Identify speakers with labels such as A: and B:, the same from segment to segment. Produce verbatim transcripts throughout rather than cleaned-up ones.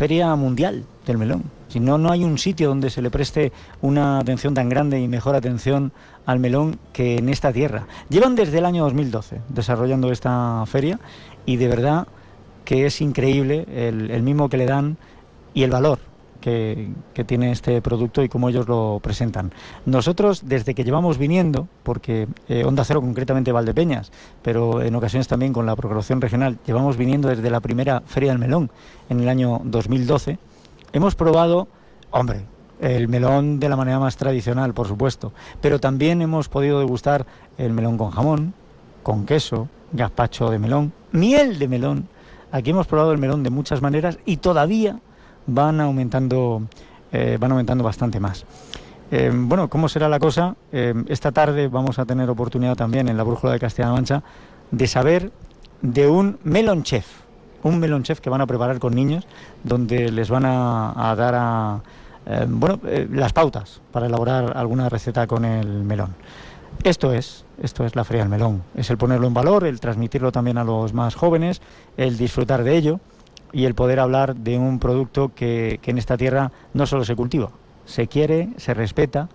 A: feria mundial del melón. Si no, no hay un sitio donde se le preste una atención tan grande y mejor atención al melón que en esta tierra. Llevan desde el año dos mil doce desarrollando esta feria y de verdad que es increíble el, el mimo que le dan y el valor que, que tiene este producto y cómo ellos lo presentan. Nosotros, desde que llevamos viniendo, porque eh, Onda Cero, concretamente Valdepeñas, pero en ocasiones también con la programación regional, llevamos viniendo desde la primera Feria del Melón en el año dos mil doce, hemos probado, hombre, el melón de la manera más tradicional, por supuesto, pero también hemos podido degustar el melón con jamón, con queso, gazpacho de melón, miel de melón. Aquí hemos probado el melón de muchas maneras y todavía van aumentando, eh, van aumentando bastante más. Eh, bueno, ¿cómo será la cosa? Eh, esta tarde vamos a tener oportunidad también en la Brújula de Castilla-La Mancha de saber de un melon chef, un melon chef que van a preparar con niños, donde les van a, a dar a, eh, bueno, eh, las pautas para elaborar alguna receta con el melón. Esto es, esto es la Feria del Melón, es el ponerlo en valor, el transmitirlo también a los más jóvenes, el disfrutar de ello y el poder hablar de un producto que, que en esta tierra no solo se cultiva, se quiere, se respeta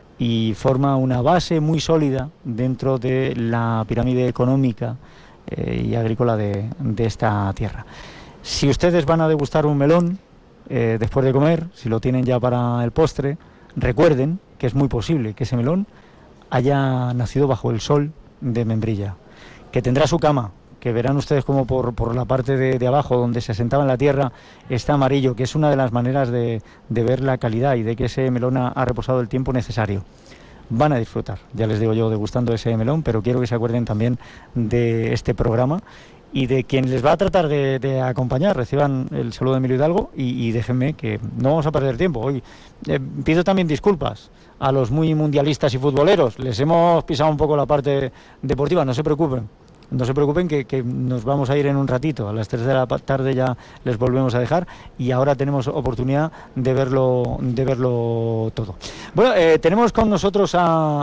A: y forma una base muy sólida dentro de la pirámide económica eh, y agrícola de, de esta tierra. Si ustedes van a degustar un melón eh, después de comer, si lo tienen ya para el postre, recuerden que es muy posible que ese melón haya nacido bajo el sol de Membrilla, que tendrá su cama, que verán ustedes como por, por la parte de, de abajo donde se asentaba en la tierra está amarillo, que es una de las maneras de, de ver la calidad y de que ese melón ha, ha reposado el tiempo necesario. Van a disfrutar, ya les digo yo, degustando ese melón, pero quiero que se acuerden también de este programa y de quien les va a tratar de, de acompañar. Reciban el saludo de Emilio Hidalgo y, y déjenme que no vamos a perder tiempo. Hoy eh, pido también disculpas a los muy mundialistas y futboleros, les hemos pisado un poco la parte deportiva, no se preocupen. No se preocupen que, que nos vamos a ir en un ratito, a las tres de la tarde ya les volvemos a dejar y ahora tenemos oportunidad de verlo, de verlo todo. Bueno, eh, tenemos con nosotros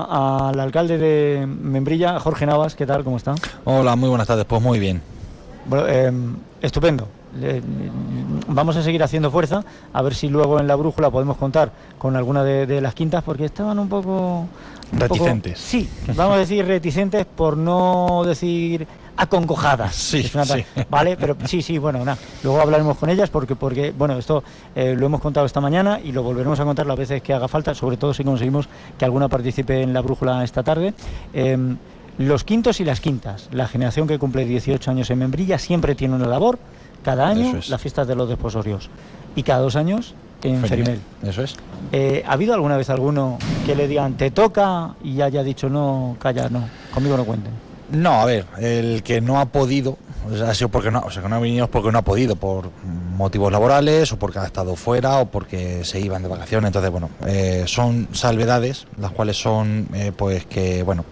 A: al alcalde de Membrilla, Jorge Navas. ¿Qué tal? ¿Cómo está?
B: Hola, muy buenas tardes, pues muy bien.
A: Bueno, eh, estupendo. Eh, vamos a seguir haciendo fuerza, a ver si luego en la brújula podemos contar con alguna de, de las quintas, porque estaban un poco... Un
B: reticentes.
A: Poco, sí, vamos a decir reticentes por no decir acongojadas.
B: Sí,
A: una,
B: sí.
A: Vale, pero sí, sí, bueno, nada, luego hablaremos con ellas porque, porque bueno, esto eh, lo hemos contado esta mañana y lo volveremos a contar las veces que haga falta, sobre todo si conseguimos que alguna participe en la brújula esta tarde. Eh, los quintos y las quintas, la generación que cumple dieciocho años en Membrilla siempre tiene una labor, cada año es. La fiesta de los desposorios y cada dos años en Ferimel.
B: Eso es.
A: Eh, ¿Ha habido alguna vez alguno que le digan te toca y haya dicho no, calla, no, conmigo no cuenten?
B: No, a ver, el que no ha podido, o sea, ha sido porque no, o sea, que no ha venido porque no ha podido, por motivos laborales o porque ha estado fuera o porque se iban de vacaciones. Entonces, bueno, eh, son salvedades, las cuales son, eh, pues que, bueno,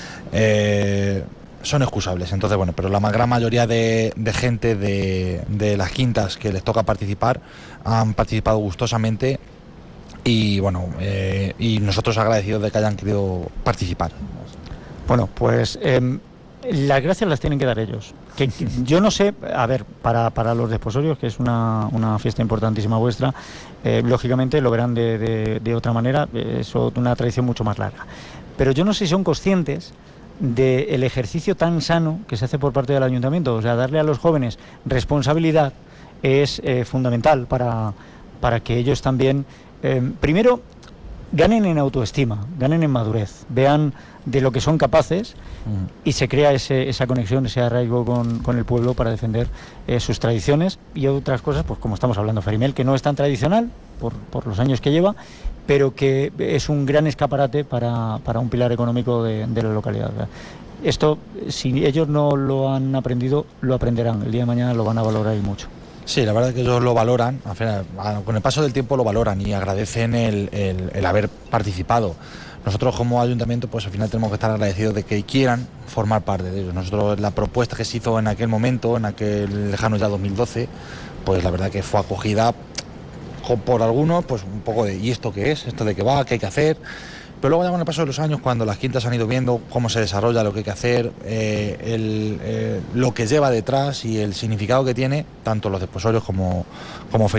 B: eh, son excusables. Entonces, bueno, pero la gran mayoría de, de gente de, de las quintas que les toca participar han participado gustosamente y, bueno, eh, y nosotros agradecidos de que hayan querido participar.
A: Bueno, pues eh, las gracias las tienen que dar ellos. Que, que yo no sé, a ver, para, para los desposorios, que es una, una fiesta importantísima vuestra, eh, lógicamente lo verán de, de, de otra manera, es una tradición mucho más larga. Pero yo no sé si son conscientes del ejercicio tan sano que se hace por parte del ayuntamiento. O sea, darle a los jóvenes responsabilidad es eh, fundamental para, para que ellos también, eh, primero, ganen en autoestima, ganen en madurez, vean de lo que son capaces uh-huh. y se crea ese, esa conexión, ese arraigo con, con el pueblo para defender eh, sus tradiciones y otras cosas, pues como estamos hablando, Ferimel, que no es tan tradicional por, por los años que lleva, pero que es un gran escaparate para, para un pilar económico de, de la localidad. Esto, si ellos no lo han aprendido, lo aprenderán, el día de mañana lo van a valorar y mucho.
B: Sí, la verdad es que ellos lo valoran, al final, con el paso del tiempo lo valoran y agradecen el, el, el haber participado. Nosotros como ayuntamiento pues al final tenemos que estar agradecidos de que quieran formar parte de ellos. Nosotros la propuesta que se hizo en aquel momento, en aquel lejano ya dos mil doce, pues la verdad que fue acogida por algunos, pues un poco de ¿y esto qué es? ¿Esto de qué va? ¿Qué hay que hacer? Pero luego ya con el paso de los años, cuando las quintas han ido viendo cómo se desarrolla, lo que hay que hacer, eh, el, eh, lo que lleva detrás y el significado que tiene, tanto los desposorios como, como